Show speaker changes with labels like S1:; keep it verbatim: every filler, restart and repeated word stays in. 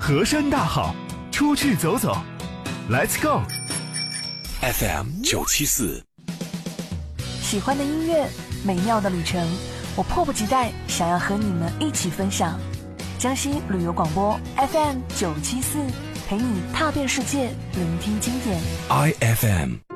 S1: 河山大好，出去走走 ，Let's go。
S2: F M 九七四，
S3: 喜欢的音乐，美妙的旅程，我迫不及待想要和你们一起分享。江西旅游广播 F M 九七四，陪你踏遍世界，聆听经典。
S2: I F M。